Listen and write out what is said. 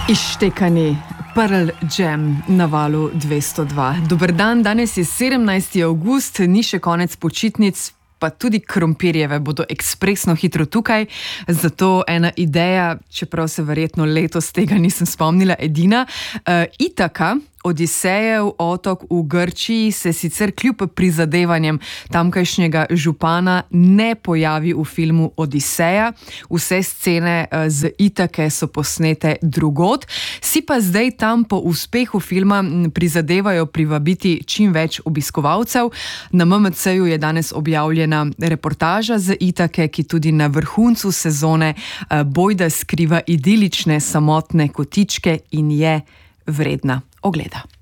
Ištekani Pearl Jam na valu 202. Dober dan, danes je 17. avgust, ni še konec počitnic, pa tudi krompirjeve bodo ekspresno hitro tukaj, zato ena ideja, čeprav se verjetno letos tega nisem spomnila, edina. Itaka, Odisejev otok v Grčiji, se sicer kljub prizadevanjem tamkajšnjega župana ne pojavi v filmu Odiseja. Vse scene z Itake so posnete drugod. Si pa zdaj tam po uspehu filma prizadevajo privabiti čim več obiskovalcev. Na MMC-ju je danes objavljena reportaža z Itake, ki tudi na vrhuncu sezone bojda skriva idilične samotne kotičke in je vredna ogleda.